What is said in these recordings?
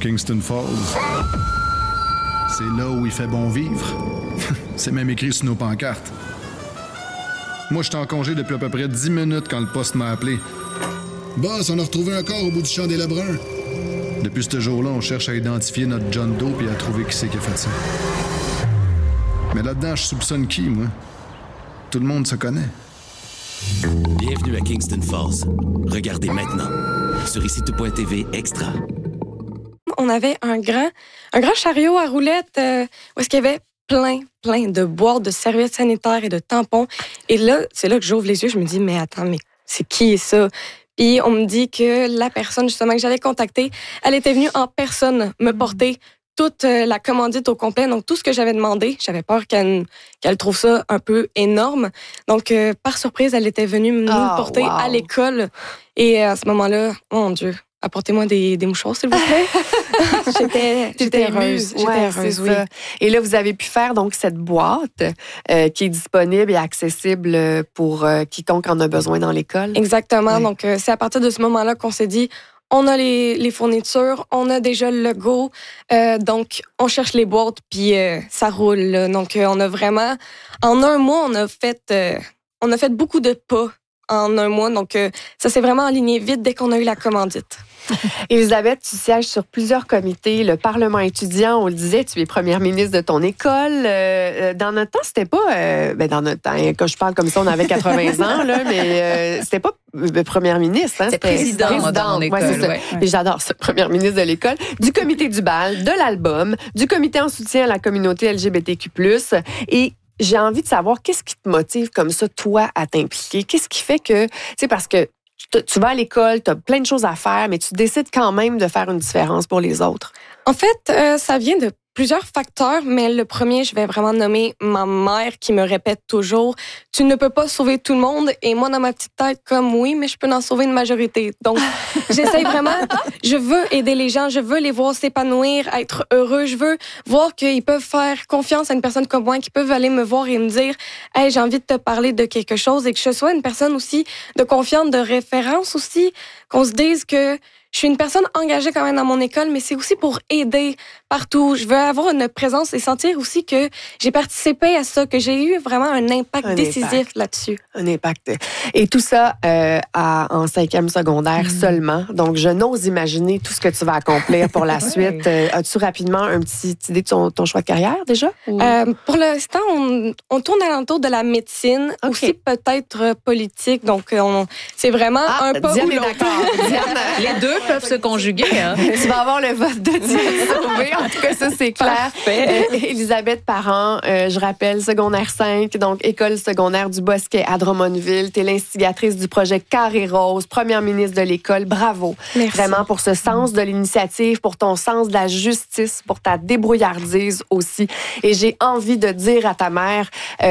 Kingston Falls. C'est là où il fait bon vivre. C'est même écrit sur nos pancartes. Moi, j'étais en congé depuis à peu près 10 minutes quand le poste m'a appelé. Boss, on a retrouvé un corps au bout du champ des Lebrun. Depuis ce jour-là, on cherche à identifier notre John Doe et à trouver qui c'est qui a fait ça. Mais là-dedans, je soupçonne qui, moi? Tout le monde se connaît. Bienvenue à Kingston Falls. Regardez maintenant sur ICITO.tv Extra. On avait un grand chariot à roulettes où est-ce qu'il y avait plein de boîtes de serviettes sanitaires et de tampons. Et là, c'est là que j'ouvre les yeux, je me dis, mais attends, mais c'est qui ça? Puis on me dit que la personne, justement, que j'avais contactée, elle était venue en personne me porter toute la commandite au complet. Donc, tout ce que j'avais demandé, j'avais peur qu'elle trouve ça un peu énorme. Donc, par surprise, elle était venue nous le porter à l'école. Et à ce moment-là, oh mon Dieu, apportez-moi des mouchoirs, s'il vous plaît. J'étais heureuse. J'étais heureuse, oui. Ça. Et là, vous avez pu faire donc cette boîte qui est disponible et accessible pour quiconque en a besoin dans l'école. Exactement. Oui. Donc, c'est à partir de ce moment-là qu'on s'est dit, on a les fournitures, on a déjà le logo, donc on cherche les boîtes, puis ça roule. Là. Donc, on a vraiment... En un mois, on a fait beaucoup de pas en un mois. Donc, ça s'est vraiment aligné vite dès qu'on a eu la commandite. Elisabeth, tu sièges sur plusieurs comités. Le Parlement étudiant, on le disait, tu es première ministre de ton école. Dans notre temps, c'était pas... dans notre temps, quand je parle comme ça, on avait 80 ans, là, mais c'était pas première ministre. Hein, c'était présidente dans mon école. Ouais, c'est ça. Et j'adore ça, première ministre de l'école. Du comité du bal, de l'album, du comité en soutien à la communauté LGBTQ+. Et j'ai envie de savoir, qu'est-ce qui te motive comme ça, toi, à t'impliquer? Qu'est-ce qui fait que... Tu sais, parce que tu vas à l'école, tu as plein de choses à faire, mais tu décides quand même de faire une différence pour les autres. En fait, ça vient de plusieurs facteurs, mais le premier, je vais vraiment nommer ma mère qui me répète toujours « Tu ne peux pas sauver tout le monde » et moi, dans ma petite tête, comme « Oui, mais je peux en sauver une majorité ». Donc, j'essaye vraiment, je veux aider les gens, je veux les voir s'épanouir, être heureux, je veux voir qu'ils peuvent faire confiance à une personne comme moi, qu'ils peuvent aller me voir et me dire « Hey, j'ai envie de te parler de quelque chose » et que je sois une personne aussi de confiance, de référence aussi, qu'on se dise que je suis une personne engagée quand même dans mon école, mais c'est aussi pour aider partout. Je veux avoir une présence et sentir aussi que j'ai participé à ça, que j'ai eu vraiment un impact décisif là-dessus. Un impact. Et tout ça en 5e secondaire seulement. Donc, je n'ose imaginer tout ce que tu vas accomplir pour la suite. As-tu rapidement une petite idée de ton choix de carrière déjà? Pour l'instant, on tourne alentour de la médecine, aussi peut-être politique. Donc, c'est vraiment un pas Diane ou est l'autre. d'accord. Diane, les deux peuvent se conjuguer. Hein? Tu vas avoir le vote de Diane Sauvé. En tout cas, ça, c'est clair. Parfait. Elisabeth Parent, je rappelle, secondaire 5, donc école secondaire du Bosquet à Drummondville. Tu es l'instigatrice du projet Carré Rose, première ministre de l'école. Bravo. Merci. Vraiment pour ce sens de l'initiative, pour ton sens de la justice, pour ta débrouillardise aussi. Et j'ai envie de dire à ta mère,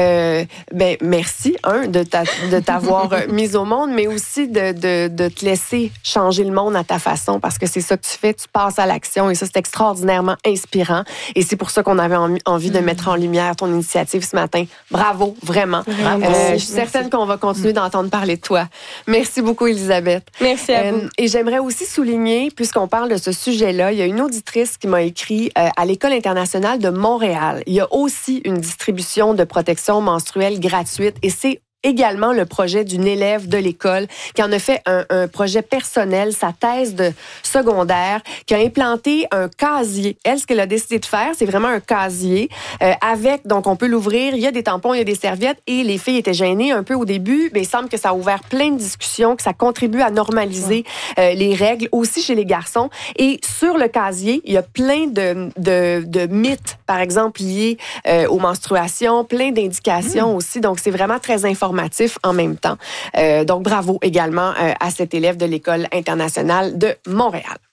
merci, de t'avoir mise au monde, mais aussi de te laisser changer le monde à ta façon, parce que c'est ça que tu fais, tu passes à l'action et ça, c'est extraordinairement inspirant. Et c'est pour ça qu'on avait envie de mettre en lumière ton initiative ce matin. Bravo, vraiment. Je suis certaine qu'on va continuer d'entendre parler de toi. Merci beaucoup, Elisabeth. Merci à vous. Et j'aimerais aussi souligner, puisqu'on parle de ce sujet-là, il y a une auditrice qui m'a écrit à l'École internationale de Montréal. Il y a aussi une distribution de protection menstruelle gratuite et c'est également le projet d'une élève de l'école qui en a fait un projet personnel, sa thèse de secondaire, qui a implanté un casier. Elle, ce qu'elle a décidé de faire, c'est vraiment un casier avec, donc on peut l'ouvrir, il y a des tampons, il y a des serviettes et les filles étaient gênées un peu au début, mais il semble que ça a ouvert plein de discussions, que ça contribue à normaliser les règles, aussi chez les garçons. Et sur le casier, il y a plein de mythes, par exemple, liés aux menstruations, plein d'indications aussi, donc c'est vraiment très informatif en même temps. Donc, bravo également à cette élève de l'École internationale de Montréal.